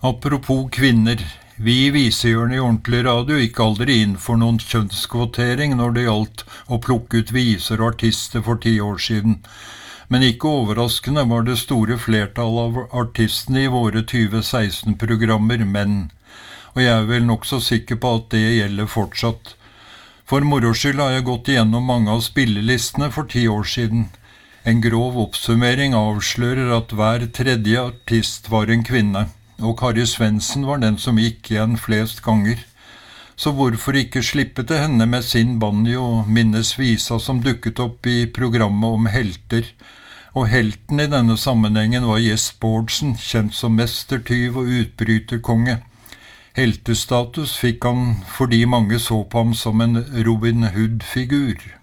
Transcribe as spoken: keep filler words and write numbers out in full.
Apropos kvinner, vi i Visehjørnet i Ordentlig Radio gikk aldri inn for noen kjønnskvotering når det gjaldt å plukke ut viser og artister for ti år siden. Men ikke overraskende var det store flertallet av artistene i våre tjue seksten-programmer menn, og jeg er vel nok så sikker på at det gjelder fortsatt. For moro skyld har jeg gått igjennom mange av spillelistene for ti år siden. En grov oppsummering avslører at hver tredje artist var en kvinne, og Kari Svendsen var den som gikk igjen flest ganger. Så hvorfor ikke slippe til henne med sin banjo og minnes visa som dukket opp i programmet om helter? Og helten i denne sammenhengen var Jess Bårdsen, kjent som mestertyv og utbryterkonge. Heltestatus fikk han fordi mange så på ham som en Robin Hood-figur.